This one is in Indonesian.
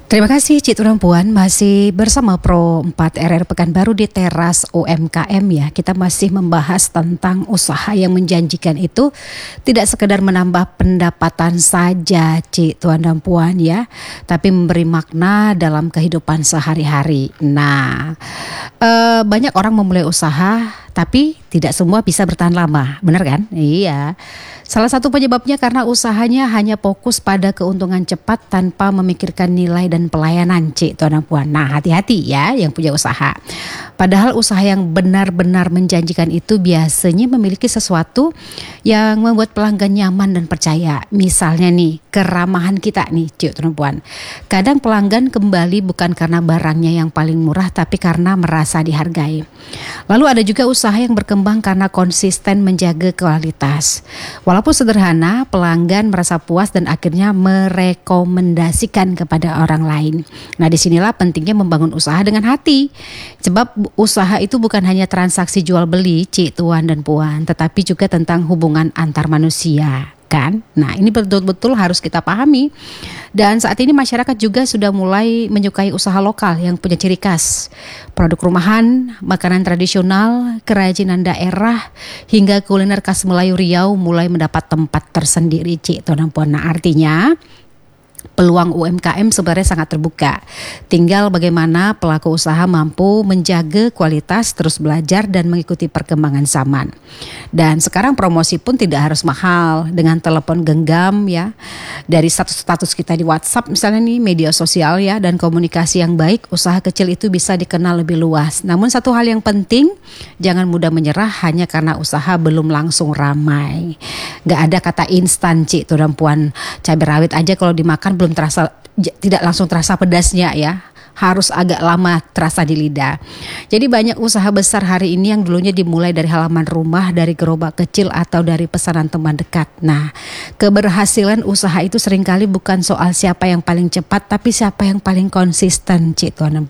Terima kasih Cik Tuan Puan, masih bersama Pro 4 RR Pekanbaru di teras UMKM ya. Kita masih membahas tentang usaha yang menjanjikan itu tidak sekedar menambah pendapatan saja Cik Tuan dan Puan ya, tapi memberi makna dalam kehidupan sehari-hari. Nah, banyak orang memulai usaha tapi tidak semua bisa bertahan lama, benar kan? Iya. Salah satu penyebabnya karena usahanya hanya fokus pada keuntungan cepat tanpa memikirkan nilai dan pelayanan, Cik Tuan dan Puan. Nah, hati-hati ya yang punya usaha. Padahal usaha yang benar-benar menjanjikan itu biasanya memiliki sesuatu yang membuat pelanggan nyaman dan percaya. Misalnya nih, keramahan kita nih, Cik Tuan dan Puan. Kadang pelanggan kembali bukan karena barangnya yang paling murah, tapi karena merasa dihargai. Lalu ada juga usaha yang berkembang karena konsisten menjaga kualitas. Walaupun sederhana, pelanggan merasa puas dan akhirnya merekomendasikan kepada orang lain. Nah, disinilah pentingnya membangun usaha dengan hati. Sebab usaha itu bukan hanya transaksi jual beli, Cik Tuan dan Puan, tetapi juga tentang hubungan antar manusia. Kan? Nah, ini betul-betul harus kita pahami. Dan saat ini masyarakat juga sudah mulai menyukai usaha lokal yang punya ciri khas. Produk rumahan, makanan tradisional, kerajinan daerah, hingga kuliner khas Melayu Riau mulai mendapat tempat tersendiri, Cik Tuan dan Puan. Nah, artinya peluang UMKM sebenarnya sangat terbuka. Tinggal bagaimana pelaku usaha mampu menjaga kualitas, terus belajar dan mengikuti perkembangan zaman. Dan sekarang promosi pun tidak harus mahal, dengan telepon genggam ya. Dari status-status kita di WhatsApp misalnya nih, media sosial ya, dan komunikasi yang baik, usaha kecil itu bisa dikenal lebih luas. Namun satu hal yang penting, jangan mudah menyerah hanya karena usaha belum langsung ramai. Gak ada kata instan, Cik Tuan dan Puan. Cabai rawit aja kalau dimakan belum terasa, tidak langsung terasa pedasnya ya, harus agak lama terasa di lidah. Jadi banyak usaha besar hari ini yang dulunya dimulai dari halaman rumah, dari gerobak kecil atau dari pesanan teman dekat. Nah, keberhasilan usaha itu seringkali bukan soal siapa yang paling cepat, tapi siapa yang paling konsisten, Cik Tuan dan